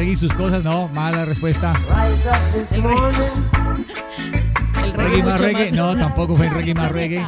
reggae y sus cosas, no, mala respuesta. El Reggae más mucho reggae, no, tampoco fue reggae más reggae.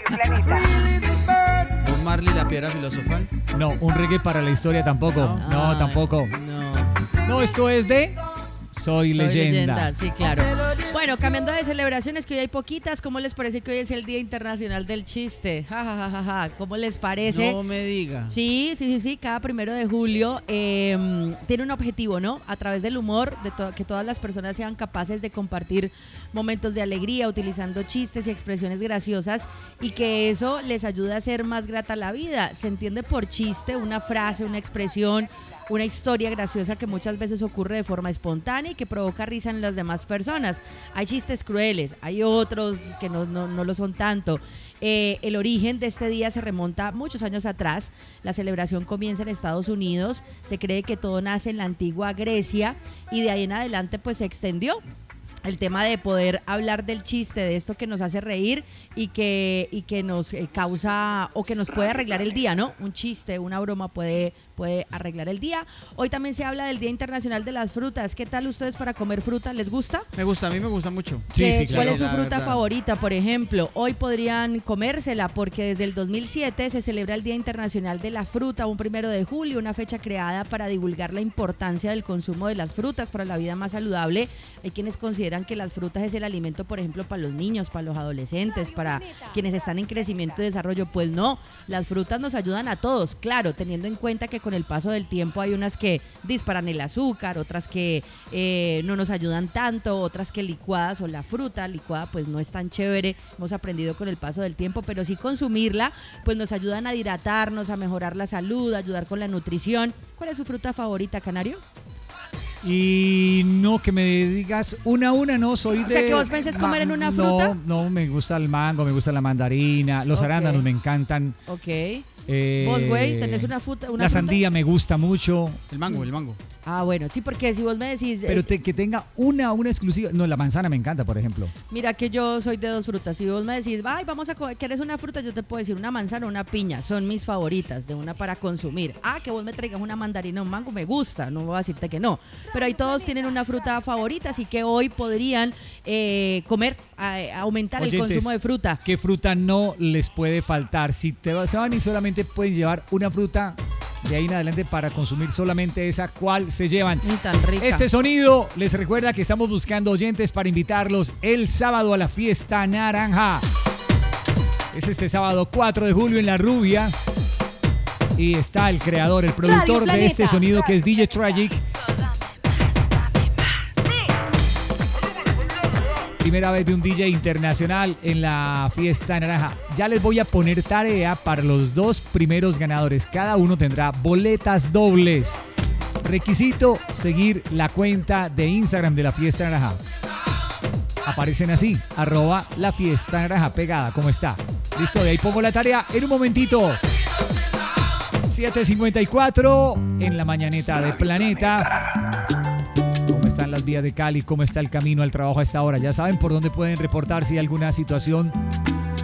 Bob Marley, la piedra filosofal. No, un reggae para la historia tampoco. No, tampoco. No. No, esto es de Soy Leyenda. Sí, claro. Bueno, cambiando de celebraciones, que hoy hay poquitas, ¿cómo les parece que hoy es el Día Internacional del Chiste? Ja, ja, ja, ja, ja. ¿Cómo les parece? No me diga. Sí, cada 1 de julio tiene un objetivo, ¿no? A través del humor, que todas las personas sean capaces de compartir momentos de alegría, utilizando chistes y expresiones graciosas, y que eso les ayude a hacer más grata la vida. Se entiende por chiste una frase, una expresión, una historia graciosa que muchas veces ocurre de forma espontánea y que provoca risa en las demás personas. Hay chistes crueles, hay otros que no lo son tanto. El origen de este día se remonta muchos años atrás. La celebración comienza en Estados Unidos. Se cree que todo nace en la antigua Grecia y de ahí en adelante pues se extendió el tema de poder hablar del chiste, de esto que nos hace reír y que nos causa o que nos puede arreglar el día, ¿no? Un chiste, una broma puede arreglar el día. Hoy también se habla del Día Internacional de las Frutas. ¿Qué tal ustedes para comer fruta? ¿Les gusta? Me gusta, a mí me gusta mucho. Sí, sí, claro. ¿Cuál es su La fruta verdad. favorita, por ejemplo? Hoy podrían comérsela porque desde el 2007 se celebra el Día Internacional de la Fruta, un 1 de julio, una fecha creada para divulgar la importancia del consumo de las frutas para la vida más saludable. Hay quienes consideran que las frutas es el alimento, por ejemplo, para los niños, para los adolescentes, para quienes están en crecimiento y desarrollo. Pues no, las frutas nos ayudan a todos, claro, teniendo en cuenta que con el paso del tiempo hay unas que disparan el azúcar, otras que no nos ayudan tanto, otras que licuadas, o la fruta licuada pues no es tan chévere, hemos aprendido con el paso del tiempo, pero sí consumirla pues nos ayudan a hidratarnos, a mejorar la salud, a ayudar con la nutrición. ¿Cuál es su fruta favorita, Canario? Y no, que me digas una a una, no, soy de... O sea, que vos pensés comer en una fruta. No, me gusta el mango, me gusta la mandarina, los Ok. arándanos me encantan. Ok. Vos, güey, tenés una fruta. La sandía me gusta mucho, El mango. Ah, bueno, sí, porque si vos me decís. pero que tenga una exclusiva. No, la manzana me encanta, por ejemplo. Mira que yo soy de 2 frutas. Si vos me decís, ay, vamos a comer, ¿quieres una fruta? Yo te puedo decir una manzana o una piña. Son mis favoritas, de una para consumir. Ah, que vos me traigas una mandarina o un mango, me gusta. No voy a decirte que no. Pero ahí todos tienen una fruta favorita, así que hoy podrían comer, aumentar el Oyentes, consumo de fruta. ¿qué fruta no les puede faltar? Si se van y solamente pueden llevar una fruta, de ahí en adelante para consumir solamente esa, ¿cuál se llevan? Tan rica. Este sonido les recuerda que estamos buscando oyentes para invitarlos el sábado a la fiesta naranja. Es este sábado 4 de julio en La Rubia. Y está el creador, el productor de este sonido, que es DJ Tragic. Primera vez de un DJ internacional en la fiesta naranja. Ya les voy a poner tarea para los 2 primeros ganadores. Cada uno tendrá boletas dobles. Requisito: seguir la cuenta de Instagram de la fiesta naranja. Aparecen así, @la fiesta naranja, pegada como está. Listo, de ahí pongo la tarea en un momentito. 7:54 en la mañaneta de Planeta. ¿Cómo están las vías de Cali? ¿Cómo está el camino al trabajo a esta hora? Ya saben por dónde pueden reportar si hay alguna situación